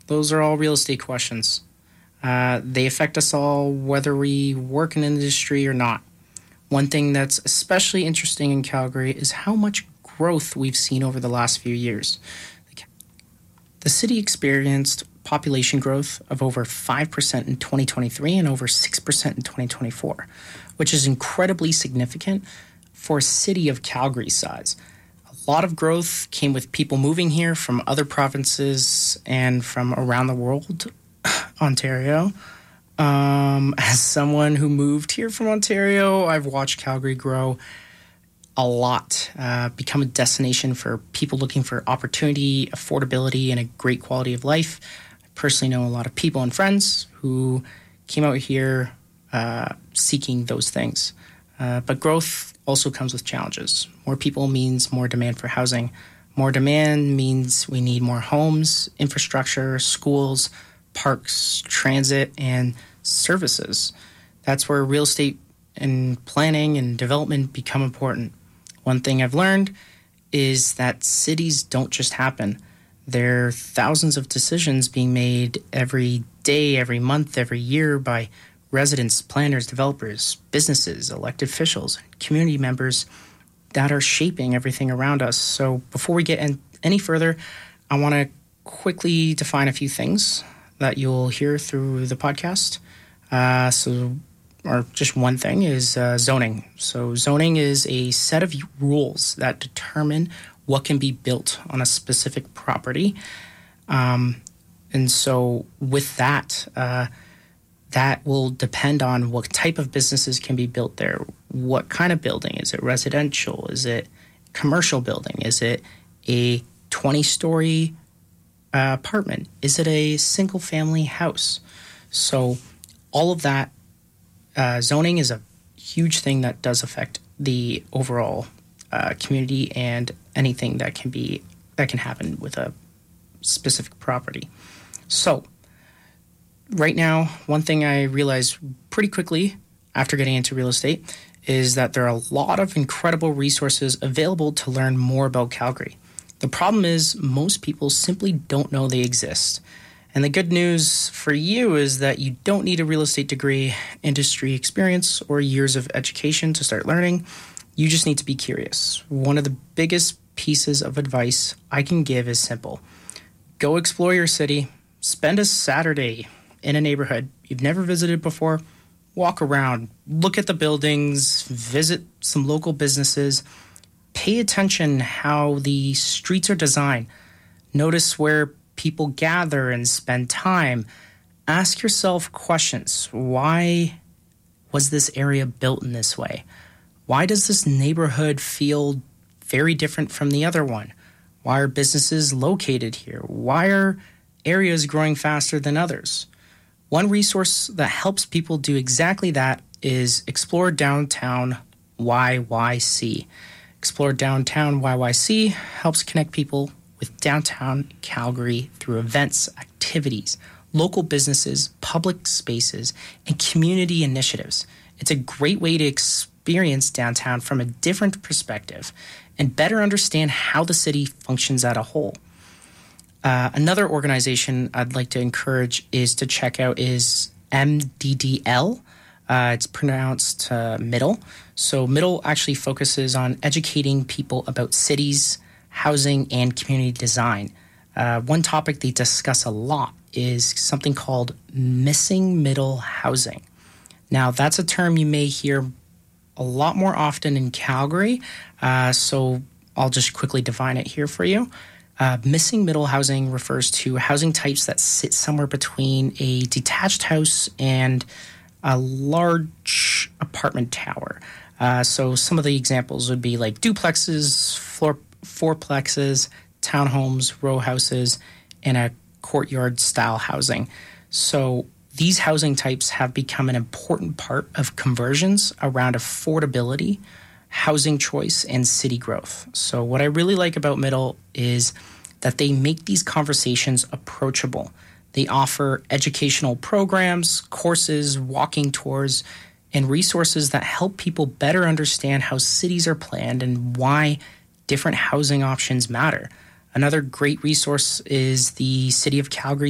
those are all real estate questions. They affect us all, whether we work in an industry or not. One thing that's especially interesting in Calgary is how much growth we've seen over the last few years. The city experienced population growth of over 5% in 2023 and over 6% in 2024, which is incredibly significant for a city of Calgary's size. A lot of growth came with people moving here from other provinces and from around the world. Ontario. As someone who moved here from Ontario, I've watched Calgary grow a lot, become a destination for people looking for opportunity, affordability, and a great quality of life. I personally know a lot of people and friends who came out here seeking those things. But growth also comes with challenges. More people means more demand for housing. More demand means we need more homes, infrastructure, schools, parks, transit, and services. That's where real estate and planning and development become important. One thing I've learned is that cities don't just happen. There are thousands of decisions being made every day, every month, every year by residents, planners, developers, businesses, elected officials, community members that are shaping everything around us. So before we get any further, I want to quickly define a few things that you'll hear through the podcast. Or just one thing is zoning. So zoning is a set of rules that determine what can be built on a specific property. And so with that, that will depend on what type of businesses can be built there. What kind of building? Is it residential? Is it commercial building? Is it a 20-story apartment? Is it a single-family house? So all of that, zoning is a huge thing that does affect the overall community and anything that can happen with a specific property. So right now, one thing I realized pretty quickly after getting into real estate is that there are a lot of incredible resources available to learn more about Calgary. The problem is most people simply don't know they exist. And the good news for you is that you don't need a real estate degree, industry experience, or years of education to start learning. You just need to be curious. One of the biggest pieces of advice I can give is simple. Go explore your city. Spend a Saturday in a neighborhood you've never visited before. Walk around, look at the buildings, visit some local businesses. Pay attention how the streets are designed. Notice where people gather and spend time. Ask yourself questions. Why was this area built in this way? Why does this neighborhood feel very different from the other one? Why are businesses located here? Why are areas growing faster than others? One resource that helps people do exactly that is Explore Downtown YYC. Explore Downtown YYC helps connect people with downtown Calgary through events, activities, local businesses, public spaces, and community initiatives. It's a great way to experience downtown from a different perspective and better understand how the city functions as a whole. Another organization I'd like to encourage is to check out is MDDL. It's pronounced Middle. So Middle actually focuses on educating people about cities, housing, and community design. One topic they discuss a lot is something called missing middle housing. Now, that's a term you may hear a lot more often in Calgary, so I'll just quickly define it here for you. Missing middle housing refers to housing types that sit somewhere between a detached house and a large apartment tower. So some of the examples would be like duplexes, fourplexes, townhomes, row houses, and a courtyard-style housing. So these housing types have become an important part of conversions around affordability, housing choice, and city growth. So what I really like about Middle is that they make these conversations approachable. They offer educational programs, courses, walking tours, and resources that help people better understand how cities are planned and why different housing options matter. Another great resource is the City of Calgary